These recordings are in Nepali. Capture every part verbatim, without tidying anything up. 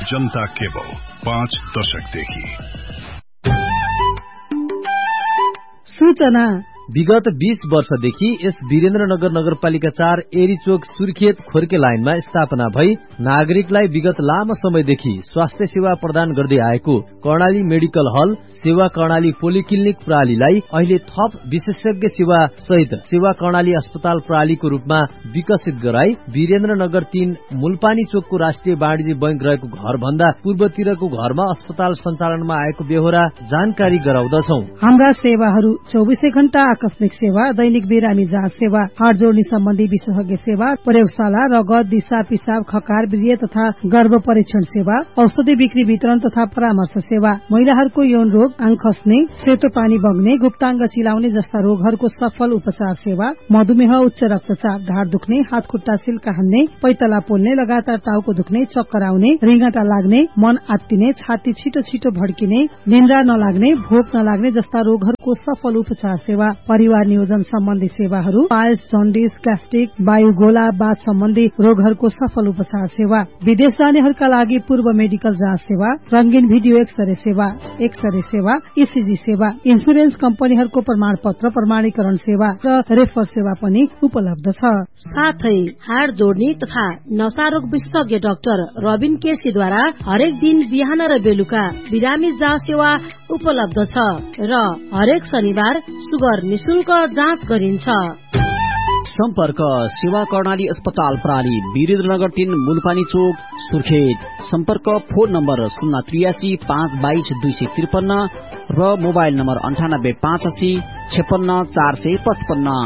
जनता केबल पाँच दशकदेखि। सूचना विगत बीस वर्षदेखि यस वीरेन्द्रनगर नगरपालिका चार एरीचोक सुर्खेत खोर्के लाइनमा स्थापना भई नागरिकलाई विगत लामो समयदेखि स्वास्थ्य सेवा प्रदान गर्दै आएको कर्णाली मेडिकल हल सेवा कर्णाली पोलिक्लिनिक प्रणालीलाई अहिले थप विशेषज्ञ सेवा सहित सेवा कर्णाली अस्पताल प्रणालीको रूपमा विकसित गराई वीरेन्द्रनगर तीन मूलपानी चोकको राष्ट्रिय वाणिज्य बैंक रहेको घर भन्दा पूर्वतिरको घरमा अस्पताल सञ्चालनमा आएको बेहोरा जानकारी गराउँदछौ। हाम्रा सेवाहरू चौबिसै घण्टा आकस्मिक सेवा, दैनिक बिरामी जाँच सेवा, हाड जोड्ने सम्बन्धी विशेषज्ञ सेवा, प्रयोगशाला, रगत, दिशा पिसाब, खकार, वीर्य तथा गर्भ परीक्षण सेवा, औषधि बिक्री वितरण तथा परामर्श सेवा, महिलाहरूको यौन रोग, आँख खस्ने, सेतो पानी बग्ने, गुप्ताङ्ग चिलाउने जस्ता रोगहरूको सफल उपचार सेवा, मधुमेह, उच्च रक्तचाप, ढाड दुख्ने, हात खुट्टा सिल्का हान्ने, पैतला पोल्ने, लगातार टाउको दुख्ने, चक्कर आउने, रिङ्गटा लाग्ने, मन आत्तिने, छाती छिटो छिटो भड्किने, निन्द्रा नलाग्ने, भोक नलाग्ने जस्ता रोगहरूको सफल उपचार सेवा, परिवार नियोजन सम्बन्धी सेवाहरू, पाइल्स, जन्डिस, ग्यास्ट्रिक, वायुगोला, बाथ सम्बन्धी रोगहरूको सफल उपचार सेवा, विदेश जानेहरूका लागि पूर्व मेडिकल जाँच सेवा, रंगीन भिडियो एक्सरे सेवा, एक्सरे सेवा, ईसीजी सेवा, इन्सुरेन्स कम्पनीहरूको प्रमाण पत्र प्रमाणीकरण सेवा र रेफर सेवा पनि उपलब्ध छ। साथै हाड जोड्ने तथा नशा रोग विशेषज्ञ डाक्टर रबिन केसीद्वारा हरेक दिन बिहान र बेलुका बिरामी जाँच सेवा उपलब्ध छ र हरेक शनिबार सुगर निशुल्क जाँच गरिन्छ। सम्पर्क सेवा कर्णाली अस्पताल प्रणाली वीरेन्द्रनगर तीन मूलपानी चोक सुर्खेत। सम्पर्क फोन नम्बर शून्य त्रियासी पाँच बाइस दुई सय त्रिपन्न र मोबाइल नम्बर अन्ठानब्बे पाँच असी छप्पन्न चार सय पचपन्न।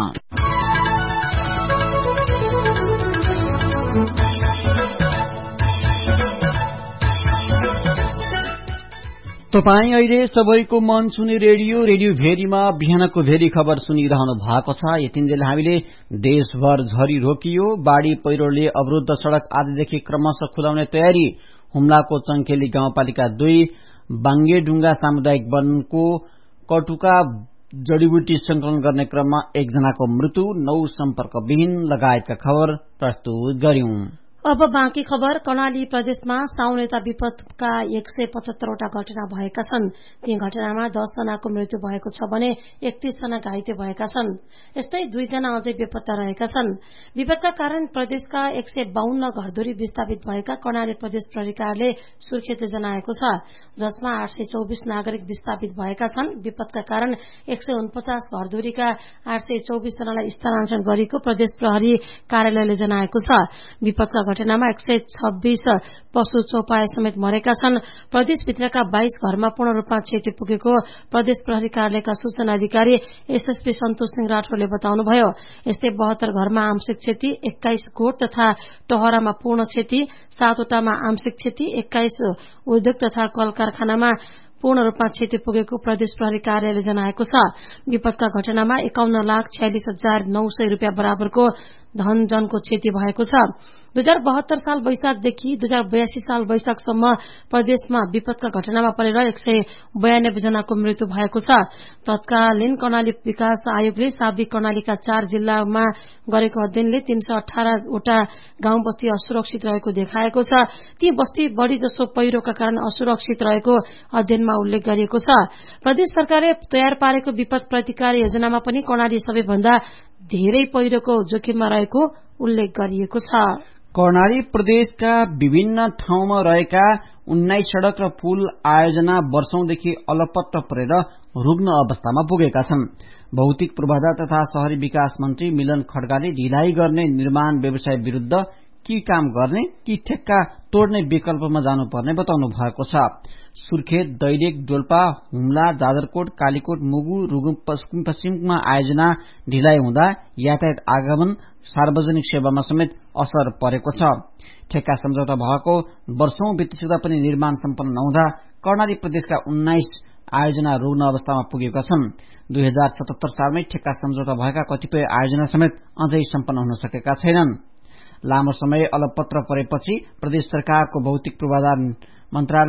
तपाईँ अहिले सबैको मन सुने रेडियो रेडियो भेरीमा बिहानको भेरी खबर सुनिरहनु भएको छ। यतिन्जेल हामीले देशभर झरी रोकियो, बाढ़ी पहिरोले अवरुद्ध सड़क आदिदेखि क्रमशः खुलाउने तयारी, हुम्लाको चंखेली गाउँपालिका दुई बाङ्गेढुङ्गा सामुदायिक वनको कटुका जड़ीबुटी संकलन गर्ने क्रममा एकजनाको मृत्यु, नौ सम्पर्कविहीन लगायतका खबर प्रस्तुत गर्यौं। अब बाँकी खबर। कर्णाली प्रदेशमा साउन यता विपदका एक सय पचहत्तरवटा घटना भएका छन्। ती घटनामा दस जनाको मृत्यु भएको छ भने एकतीस जना घाइते भएका छन्। यस्तै दुईजना अझै बेपत्ता रहेका छन्। विपदका कारण प्रदेशका एक सय बाहन्न घरधुरी विस्थापित भएका कर्णाली प्रदेश प्रहरी कार्यालयले सुर्खेतले जनाएको छ, जसमा आठ सय चौबिस नागरिक विस्थापित भएका छन्। विपदका कारण एक सय उनपचास घरधुरीका आठ सय चौबिस जनालाई स्थानान्तरण गरिएको प्रदेश प्रहरी कार्यालयले जनाएको छ। विपदका घटनामा एक सय छब्बीस पशु चौपाए समेत मरेका छन्। प्रदेशभित्रका बाइस घरमा पूर्ण रूपमा क्षति पुगेको प्रदेश प्रहरी कार्यालयका सूचना अधिकारी एसएसपी सन्तोष सिंह राठौरले बताउनुभयो। यस्तै बहत्तर घरमा आंशिक क्षति, एक्काइस कोट तथा टहरामा पूर्ण क्षति, सातवटामा आंशिक क्षति, एक्काइस उद्योग तथा कल कारखानामा पूर्ण रूपमा क्षति पुगेको प्रदेश प्रहरी कार्यालयले जनाएको छ। विपदका घटनामा एकाउन्न लाख छयालिस हजार नौ सय रूपियाँ बराबरको धन जनको क्षति भएको छ। दुई हजार बहत्तर साल वैशाखदेखि दुई हजार बयासी साल वैशाखसम्म प्रदेशमा विपदका घटनामा परेर एक सय बयानब्बे जनाको मृत्यु भएको छ। तत्कालीन कर्णाली विकास आयोगले साबिक कर्णालीका चार जिल्लामा गरेको अध्ययनले तीन सय अठारवटा गाउँ बस्ती असुरक्षित रहेको देखाएको छ। ती बस्ती बढ़ी जसो पहिरोका कारण असुरक्षित रहेको अध्ययनमा उल्लेख गरिएको छ। प्रदेश सरकारले तयार पारेको विपद प्रतिकार योजनामा पनि कर्णाली सबैभन्दा धेरै पहिरोको जोखिममा रहेको उल्लेख गरिएको छ। कर्णाली प्रदेशका विभिन्न ठाउँमा रहेका उन्नाइस सड़क र पुल आयोजना वर्षौंदेखि अलपत्र परेर रुग्ण अवस्थामा पुगेका छन्। भौतिक पूर्वाधार तथा शहरी विकास मन्त्री मिलन खड्गाले ढिलाइ गर्ने निर्माण व्यवसाय विरूद्ध कि काम गर्ने कि ठेक्का तोड्ने विकल्पमा जानुपर्ने बताउनु भएको छ। सुर्खेत, दैलेख, डोल्पा, हुम्ला, जाजरकोट, कालीकोट, मुगु, रुकुम पश्चिममा आयोजना ढिलाइ हुँदा यातायात आगमन, सार्वजनिक सेवामा समेत असर परेको छ। ठेक्का सम्झौता भएको वर्षौं बितिसक्दा पनि निर्माण सम्पन्न नहुँदा कर्णाली प्रदेशका उन्नाइस आयोजना रुग्ण अवस्थामा पुगेका छन्। दुई हजार सतहत्तर सालमै ठेक्का सम्झौता भएका कतिपय आयोजना समेत अझै सम्पन्न हुन सकेका छैनन्। लामो समय अलपत्र परेपछि प्रदेश सरकारको भौतिक पूर्वाधार मन्त्रालयले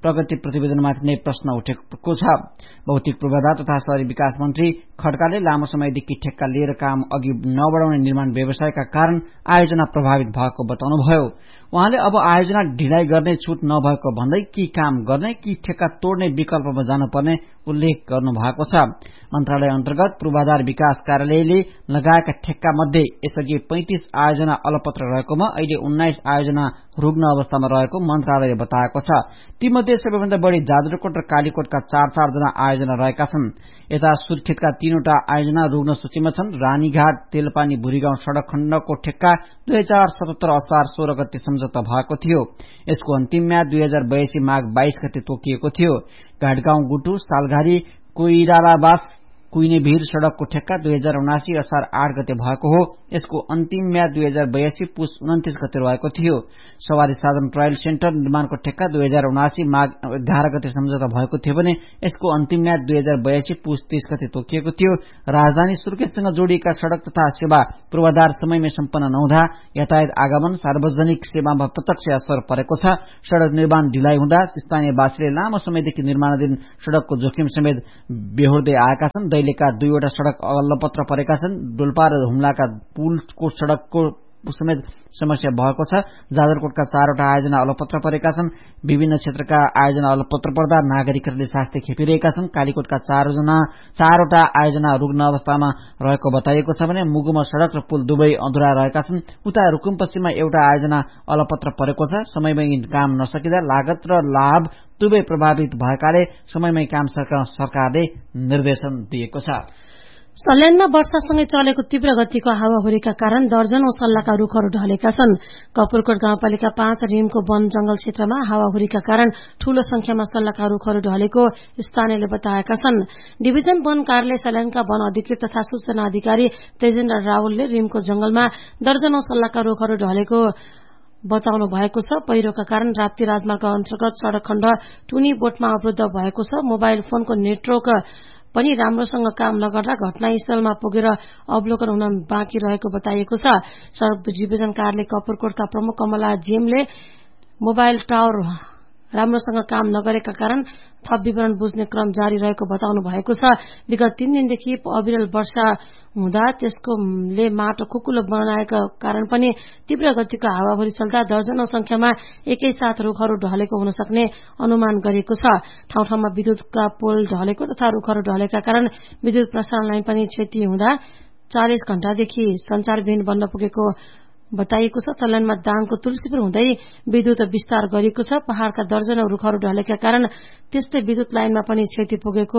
प्रगति प्रतिवेदनमाथि नै प्रश्न उठेको छ। भौतिक पूर्वाधार तथा शहरी विकास मन्त्री खड्काले लामो समयदेखि ठेक्का लिएर काम अघि नबढाउने निर्माण व्यवसायका कारण आयोजना प्रभावित भएको बताउनुभयो। उहाँले अब आयोजना ढिलाइ गर्ने छूट नभएको भन्दै कि काम गर्ने कि ठेक्का तोड्ने विकल्पमा जानुपर्ने उल्लेख गर्नु भएको छ। मन्त्रालय अन्तर्गत पूर्वाधार विकास कार्यालयले लगाएका ठेक्का मध्ये यसअघि पैंतिस आयोजना अलपत्र रहेकोमा अहिले उन्नाइस आयोजना रुग्ण अवस्थामा रहेको मन्त्रालयले बताएको छ। तीमध्ये सबैभन्दा बढ़ी जाजरकोट र कालीकोटका चार चार जना आयोजना रहेका छन्। यता सुर्खेतका तीनवटा आयोजना रुग्ण सूचीमा छन्। रानीघाट तेलपानी भुरीगाउँ सड़क खण्डको ठेक्का दुई हजार सतहत्तर असार सोह्र गते सम्झौता भएको थियो। यसको अन्तिम म्याद दुई हजार बयासी माघ बाइस गते तोकिएको थियो। घाटगाउँ गुटु सालघारी कोइरालाबास कुइने भीर सड़कको ठेक्का दुई हजार उनासी असार आठ गते भएको हो। यसको अन्तिम म्याद दुई हजार बयासी पुस उन्तिस गते रहेको थियो। सवारी साधन ट्रायल सेन्टर निर्माणको ठेक्का दुई हजार उनासी माघ एघार गते सम्झौता भएको थियो भने यसको अन्तिम म्याद दुई हजार बयासी पुस तीस गते तोकिएको थियो। राजधानी सुर्खेतसँग जोडिएका सड़क तथा सेवा पूर्वाधार समयमै सम्पन्न नहुँदा यातायात आगमन सार्वजनिक सेवामा प्रत्यक्ष असर परेको छ। सड़क निर्माण ढिलाइ हुँदा स्थानीयवासीले लामो समयदेखि निर्माणाधीन सड़कको जोखिम समेत बेहोर्दै आएका छन्। दैलेखका दुईवटा सड़क अलपत्र परेका छन्। डोल्पा र हुम्लाका पुलको सड़कको समेत समस्या भएको छ। जाजरकोटका चारवटा आयोजना अलपत्र परेका छन्। विभिन्न क्षेत्रका आयोजना अलपत्र पर्दा नागरिकहरूले शास्ति खेपिरहेका छन्। कालीकोटका चारजना चारवटा आयोजना रुग्ण अवस्थामा रहेको बताइएको छ भने मुगुमा सड़क र पुल दुवै अधुरा रहेका छन्। उता रुकुम पश्चिममा एउटा आयोजना अलपत्र परेको छ। समयमै काम नसकिँदा लागत र लाभ दुवै प्रभावित भएकाले समयमै काम सरकारले निर्देशन दिएको छ। सल्यानमा वर्षासँगै चलेको तीव्र गतिको हावाहुरीका कारण दर्जनौं सल्लाका रूखहरू ढलेका छन्। कपुरकोट गाउँपालिका पाँच रिमको वन जंगल क्षेत्रमा हावाहुरीका कारण ठूलो संख्यामा सल्लाका रूखहरू ढलेको स्थानीयले बताएका छन्। डिभिजन वन कार्यालय सल्यानका वन अधिकृत तथा सूचना अधिकारी तेजेन्द्र रावलले रिमको जंगलमा दर्जनौं सल्लाका रूखहरू ढलेको बताउनु भएको छ। पहिरोका कारण राप्ती राजमार्ग अन्तर्गत सड़क खण्ड टुनी बोटमा अवरुद्ध भएको छ। मोबाइल फोनको नेटवर्क पनि राम्रोसँग काम नगर्दा घटनास्थलमा पुगेर अवलोकन हुन बाँकी रहेको बताइएको छ। सड़क डिभिजन कार्यालय कपुरकोटका प्रमुख कमला जेमले मोबाइल टावर राम्रोसँग काम नगरेका कारण थप विवरण बुझ्ने क्रम जारी रहेको बताउनु भएको छ। विगत तीन दिनदेखि अविरल वर्षा हुँदा त्यसकोले माटो खुकुलो बनाएको कारण पनि तीव्र गतिको हावाहुरी चल्दा दर्जनौं संख्यामा एकैसाथ रूखहरू ढलेको हुन सक्ने अनुमान गरिएको छ। ठाउँ ठाउँमा विद्युतका पोल ढलेको तथा रूखहरू ढलेका कारण विद्युत प्रसारण लाइन पनि क्षति हुँदा चालिस घण्टादेखि संचारविहीन बन्न पुगेको बताइएको छ। सल्यानमा दाङको तुलसीपुर हुँदै विद्युत विस्तार गरिएको छ। पहाड़का दर्जनौं रूखहरू ढलेका कारण त्यस्तै विद्युत लाइनमा पनि क्षति पुगेको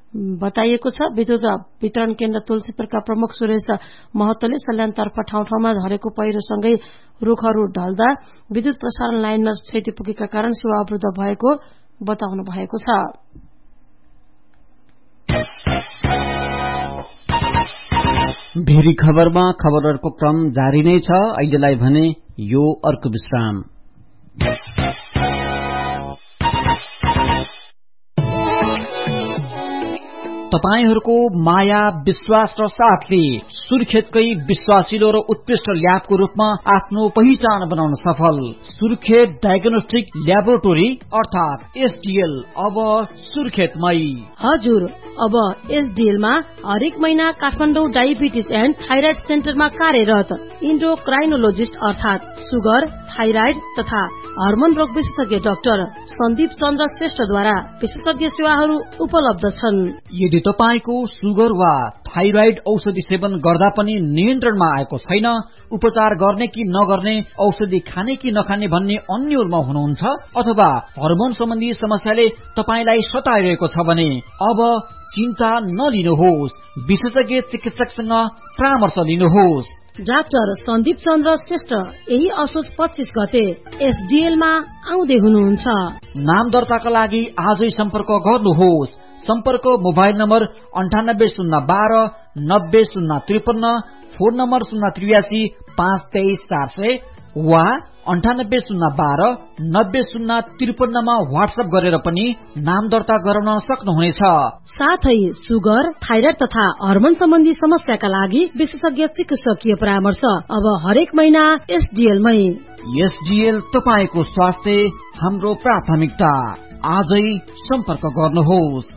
बताइएको छ। विद्युत वितरण केन्द्र तुलसीपुरका प्रमुख सुरेश महतोले सल्यानतर्फ ठाउँ ठाउँमा झरेको पहिरोसँगै रूखहरू ढल्दा विद्युत प्रसारण लाइनमा क्षति पुगेका कारण सेवा अवरुद्ध भएको बताउनु भएको छ। भेरी खबरमा खबरहरूको क्रम जारी नै छ। अहिलेलाई भने यो अर्को विश्राम। तपाईहरूको माया विश्वास र साथले सुर्खेतकै विश्वासिलो र उत्कृष्ट ल्याबको रूपमा आफ्नो पहिचान बनाउन सफल सुर्खेत डायग्नोस्टिक ल्याबोरेटोरी अर्थात एसडीएल अब सुर्खेतमै। हजुर, अब एसडीएलमा हरेक महिना काठमाडौँ डायबिटिज एन्ड थाइराइड सेन्टरमा कार्यरत इन्डोक्राइनोलोजिस्ट अर्थात सुगर, थाइराइड तथा हर्मोन रोग विशेषज्ञ डाक्टर सन्दीप चन्द्र श्रेष्ठद्वारा विशेषज्ञ सेवाहरू उपलब्ध छन्। यदि तपाईको सुगर वा थाइराइड औषधि सेवन गर्दा पनि नियन्त्रणमा आएको छैन, उपचार गर्ने कि नगर्ने, औषधि खाने कि नखाने भन्ने अन्योलमा हुनुहुन्छ अथवा हर्मोन सम्बन्धी समस्याले तपाईलाई सताइरहेको छ भने अब चिन्ता नलिनुहोस्, विशेषज्ञ चिकित्सकसँग परामर्श लिनुहोस्। डाक्टर सन्दीप चन्द्र श्रेष्ठ यही असोज पच्चीस गते एसडीएलमा आउँदै हुनुहुन्छ। नाम दर्ताका लागि आजै सम्पर्क गर्नुहोस्। सम्पर्क मोबाइल नम्बर अन्ठानब्बे शून्य बाह्र नब्बे शून्य त्रिपन्न, फोन नम्बर शून्य त्रियासी पाँच तेइस चार सय वा अन्ठानब्बे शून्य बाह्र नब्बे शून्य त्रिपन्नमा व्हाट्सएप गरेर पनि नाम दर्ता गराउन सक्नुहुनेछ। साथै सुगर, थाइराइड तथा हर्मोन सम्बन्धी समस्याका लागि विशेषज्ञ चिकित्सकीय परामर्श अब हरेक महिना एसडीएलमै। एसडीएल तपाईको स्वास्थ्य हाम्रो प्राथमिकता। आजै सम्पर्क गर्नुहोस्।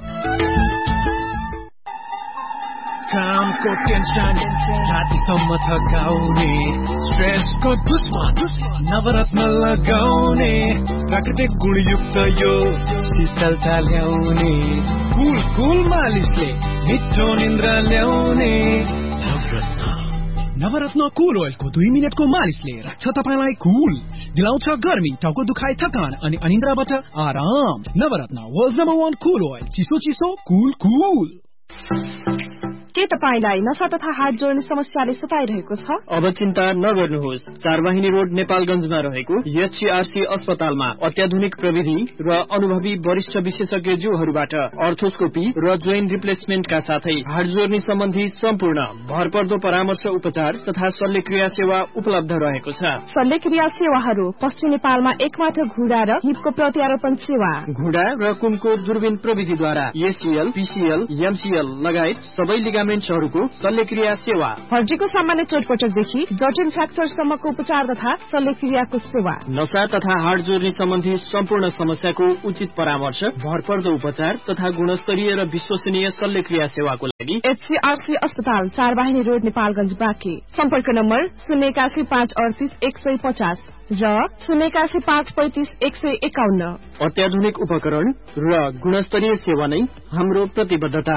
कामको टेन्सन रातिसम्म थकाउने स्ट्रेसको दुश्मन नवरत्न लगाउने प्राकृतिक गुणयुक्त यो शीतलता ल्याउने कुल कुल मालिसले मिठो निन्द्रा ल्याउने नवरत्न नवरत्न कुल ओइलको दुई मिनटको मालिसले राख्छ तपाईलाई कुल, दिलाउँछ गर्मी, टाउको दुखाइ, थकान अनि अनिन्द्राबाट आराम। नवरत्न वर्ल्ड नम्बर वान कुल ओइल, चिसो चिसो कुल कुल। के तपाईलाई नशा तथा हात जोड्ने समस्याले सताइरहेको छ? अब चिन्ता नगर्नुहोस्। चारवाहिनी रोड नेपालगञ्जमा रहेको एचसीआरसी अस्पतालमा अत्याधुनिक प्रविधि र अनुभवी वरिष्ठ विशेषज्ञज्यूहरूबाट अर्थोस्कोपी र जोइन्ट रिप्लेसमेन्टका साथै हात जोड्ने सम्बन्धी सम्पूर्ण भरपर्दो परामर्श उपचार तथा शल्यक्रिया सेवा उपलब्ध रहेको छ। शल्यक्रिया सेवाहरू पश्चिम नेपालमा एकमात्र घुँडा र हिपको प्रत्यारोपण सेवा, घुँडा र कुमको दूरबीन प्रविधिद्वारा एसीएल, पीसीएल, एमसीएल लगायत सबै लिगामेन्ट्सहरूको शल्यक्रिया सेवा, हड्डीको सामान्य चोटपटकदेखि जटिल फ्र्याक्चरसम्मको उपचार तथा शल्यक्रियाको सेवा, नशा तथा हाड जोड्ने सम्बन्धी सम्पूर्ण समस्याको उचित परामर्श, भरपर्दो उपचार तथा गुणस्तरीय र विश्वसनीय शल्यक्रिया सेवाको लागि एचसीआरसी अस्पताल चारवाहिनी रोड नेपालगञ्ज बाँके। सम्पर्क नम्बर शून्य एकासी पाँच अडतिस एक सय पचास र शून्य एकासी पाँच पैंतिस एक सय एकाउन्न। अत्याधुनिक उपकरण र गुणस्तरीय सेवा नै हाम्रो प्रतिबद्धता।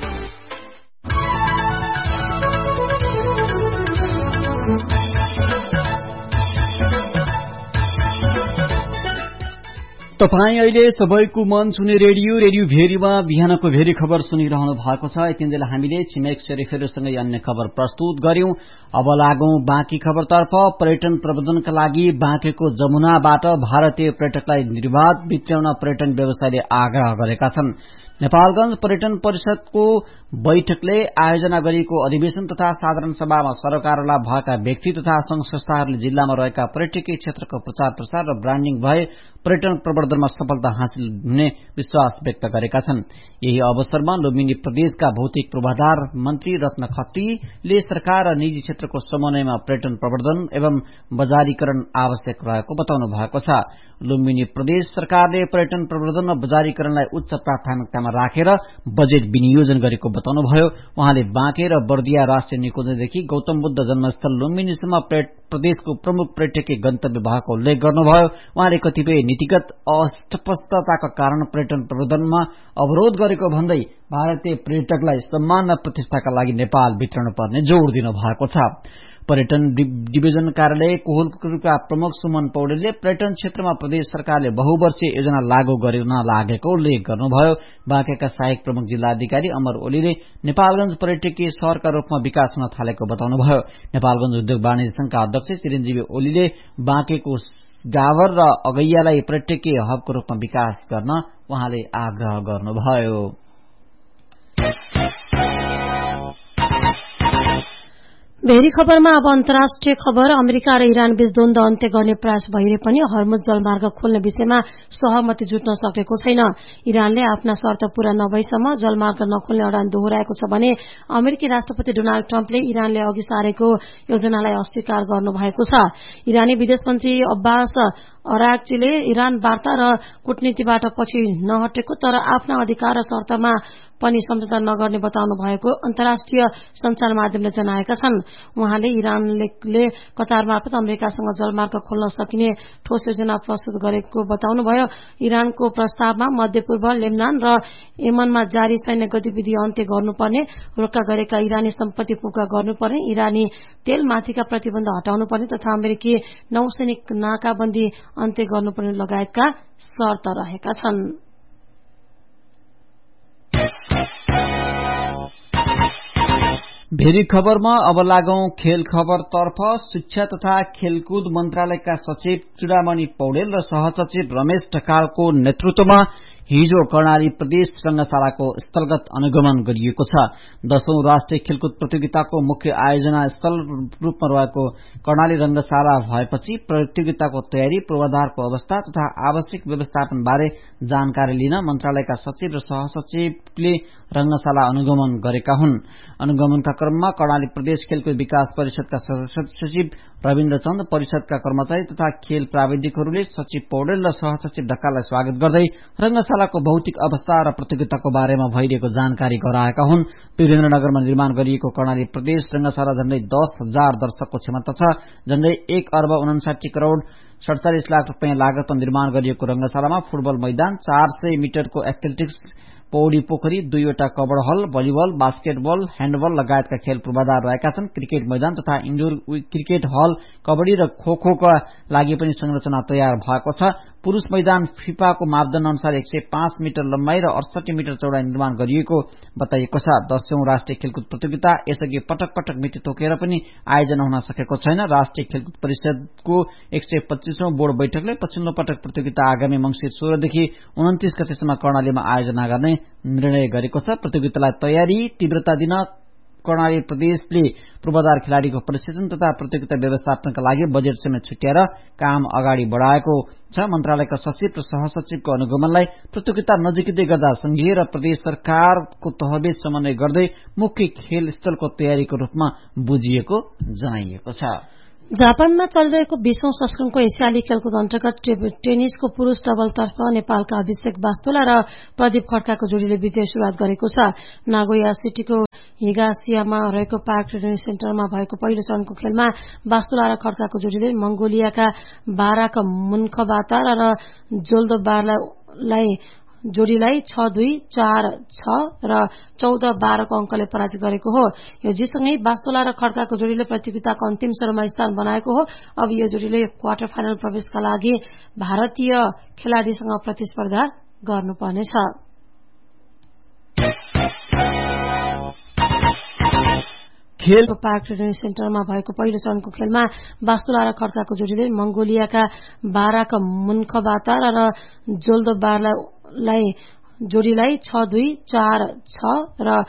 तपाई अहिले सबैको मन छुने रेडियो रेडियो भेरीमा बिहानको भेरी खबर सुनिरहनु भएको छ। यति बेला हामीले छिमेक सेरेफेरोसँगै अन्य खबर प्रस्तुत गर्यौं। अब लागौं बाँकी खबरतर्फ। पर्यटन प्रबन्धनका लागि बाँकेको जमुनाबाट भारतीय पर्यटकलाई निर्बाध भित्राउन पर्यटन व्यवसायले आग्रह गरेका छन्। नेपालगञ्ज पर्यटन परिषदको बैठकले आयोजना गरिएको अधिवेशन तथा साधारण सभामा सरकारलाई भएका व्यक्ति तथा संघ संस्थाहरूले जिल्लामा रहेका पर्यटकीय क्षेत्रको प्रचार प्रसार र ब्रान्डिङ भए पर्यटन प्रवर्धनमा सफलता हासिल हुने विश्वास व्यक्त गरेका छन्। यही अवसरमा लुम्बिनी प्रदेशका भौतिक पूर्वाधार मन्त्री रत्न खत्रीले सरकार र निजी क्षेत्रको समन्वयमा पर्यटन प्रवर्धन एवं बजारीकरण आवश्यक रहेको बताउनु भएको छ। लुम्बिनी प्रदेश सरकारले पर्यटन प्रवर्धन र बजारीकरणलाई उच्च प्राथमिकतामा राखेर बजेट विनियोजन गरेको बताउनुभयो। उहाँले बाँके र बर्दिया राष्ट्रिय निकुञ्जदेखि गौतम बुद्ध जन्मस्थल लुम्बिनीसम्म प्रदेशको प्रमुख पर्यटकीय गन्तव्य भएको उल्लेख गर्नुभयो। उहाँले कतिपय नीतिगत अस्पष्टताका कारण पर्यटन प्रवर्धनमा अवरोध गरेको भन्दै भारतीय पर्यटकलाई सम्मान र प्रतिष्ठाका लागि नेपाल भित्राउनु पर्ने जोड़ दिनु भएको छ। पर्यटन डिभिजन कार्यालय कोहलपुरका प्रमुख सुमन पौडेलले पर्यटन क्षेत्रमा प्रदेश सरकारले बहुवर्षीय योजना लागू गर्न लागेको उल्लेख गर्नुभयो। बाँकेका सहायक प्रमुख जिल्लाधिकारी अमर ओलीले नेपालगञ्ज पर्यटकीय शहरका रूपमा विकास हुन थालेको बताउनुभयो। नेपालगञ्ज उद्योग वाणिज्य संघका अध्यक्ष चिरञ्जीवी ओलीले बाँकेको गावर र अगैयालाई पर्यटकीय हबको रूपमा विकास गर्न उहाँले आग्रह गर्नुभयो। भेरी खबरमा अब अन्तर्राष्ट्रिय खबर। अमेरिका र इरान बीच द्वन्द्व अन्त्य गर्ने प्रयास भइरहे पनि हर्मुज जलमार्ग खोल्ने विषयमा सहमति जुट्न सकेको छैन। इरानले आफ्ना शर्त पूरा नभएसम्म जलमार्ग नखोल्ने अडान दोहोर्याएको छ भने अमेरिकी राष्ट्रपति डोनाल्ड ट्रम्पले इरानले अघि सारेको योजनालाई अस्वीकार गर्नुभएको छ। इरानी विदेश मन्त्री अब्बास अराक्चीले इरान वार्ता र कूटनीतिबाट पछि नहटेको तर आफ्ना अधिकार र शर्तमा पनि सम्झौता नगर्ने बताउनु भएको अन्तर्राष्ट्रिय संचार माध्यमले जनाएका छन्। उहाँले इरानले कतार मार्फत अमेरिकासँग जलमार्ग खोल्न सकिने ठोस योजना प्रस्तुत गरेको बताउनुभयो। इरानको प्रस्तावमा मध्यपूर्व, लेबनान र यमनमा जारी सैन्य गतिविधि अन्त्य गर्नुपर्ने, रोक्का गरेका इरानी सम्पत्ति पुका गर्नुपर्ने, इरानी तेलमाथिका प्रतिबन्ध हटाउनुपर्ने तथा अमेरिकी नौसैनिक नाकाबन्दी अन्त्य गर्नुपर्ने लगायतका शर्त रहेका छन्। भेरी खबरमा अब लागौं खेल खबरतर्फ। शिक्षा तथा खेलकुद मन्त्रालयका सचिव चुडामणि पौडेल र सहसचिव रमेश ढकालको नेतृत्वमा हिजो कर्णाली प्रदेश रंगशालाको स्थलगत अनुगमन गरिएको छ। दशौं राष्ट्रिय खेलकुद प्रतियोगिताको मुख्य आयोजना स्थल रूपमा रहेको कर्णाली रंगशाला भएपछि प्रतियोगिताको तयारी, पूर्वाधारको अवस्था तथा आवश्यक व्यवस्थापन बारे जानकारी लिन मन्त्रालयका सचिव र सहसचिवले रंगशाला अनुगमन गरेका हुन्। अनुगमनका क्रममा कर्णाली प्रदेश खेलकुद विकास परिषदका सचिव रविन्द्र चन्द, परिषदका कर्मचारी तथा खेल प्राविधिकहरूले सचिव पौडेल र सहसचिव ढकाललाई स्वागत गर्दै रंगशालाको भौतिक अवस्था र प्रतियोगिताको बारेमा भइरहेको जानकारी गराएका हुन्। वीरेन्द्रनगरमा निर्माण गरिएको कर्णाली प्रदेश रंगशाला झण्डै दस हजार दर्शकको क्षमता छ। झण्डै एक अर्ब उनासाठी करोड़ सड़चालिस लाख रूपियाँ लागतमा निर्माण गरिएको रंगशालामा फुटबल मैदान, चार सय मिटरको एथलेटिक्स पौडी पोखरी, दुईवटा कबड़ हल, भलिबल, बास्केटबल, ह्याण्डबल लगायतका खेल पूर्वाधार रहेका छन्। क्रिकेट मैदान तथा इन्डोर क्रिकेट हल, कबड्डी र खो खोका लागि पनि संरचना तयार भएको छ। पुरूष मैदान फिफाको मापदण्ड अनुसार एक सय पाँच मिटर लम्बाई र अडसठी मिटर चौडाई निर्माण गरिएको बताइएको छ। दसौं राष्ट्रिय खेलकुद प्रतियोगिता यसअघि पटक पटक मिति तोकेर पनि आयोजना हुन सकेको छैन। राष्ट्रिय खेलकुद परिषदको एक सय पच्चीसौं बोर्ड बैठकले पछिल्लो पटक प्रतियोगिता आगामी मंसिर सोह्रदेखि उन्तीस गतेसम्म कर्णालीमा आयोजना गर्ने निर्णय गरेको छ। प्रतियोगितालाई तयारी तीव्रता दिन कर्णाली प्रदेशले पूर्वाधार खेलाड़ीको प्रशिक्षण तथा प्रतियोगिता व्यवस्थापनका लागि बजेट समेत छुट्याएर काम अगाडि बढ़ाएको छ। मन्त्रालयका सचिव र सहसचिवको अनुगमनलाई प्रतियोगिता नजिकै गर्दा संघीय र प्रदेश सरकारको तहबीज समन्वय गर्दै मुख्य खेल स्थलको तयारीको रूपमा बुझिएको जनाइएको छ। जापानमा चलिरहेको बीसौं संस्करणको एसियाली खेलकुद अन्तर्गत टेनिसको पुरूष डबलतर्फ नेपालका अभिषेक बास्तोला र प्रदीप खड्काको जोडीले विजय शुरूआत गरेको छ। नागोया सिटीको हिगासियामा रहेको पार्क ट्रेनिङ सेन्टरमा भएको पहिलो चरणको खेलमा बास्तोला र खड्काको जोडीले मंगोलियाका बाराक मुन्खबाता र जोल्दोबारलाई जोडीलाई छ दुई, चार छ र चौध बाह्रको अंकले पराजित गरेको हो। यो जीतसँगै बास्तोला र खड्काको जोडीले प्रतियोगिताको अन्तिम चरणमा स्थान बनाएको हो। अब यो जोडीले क्वार्टर फाइनल प्रवेशका लागि भारतीय खेलाड़ीसँग प्रतिस्पर्धा गर्नुपर्नेछ। खेल पार्क ट्रेनिङ सेन्टरमा भएको पहिलो चरणको खेलमा बास्तोला र खड्काको जोडीले मंगोलियाका बाराक मुन्खबाता र जोल्दोबारलाई जोडीलाई छ दुई, चार छ र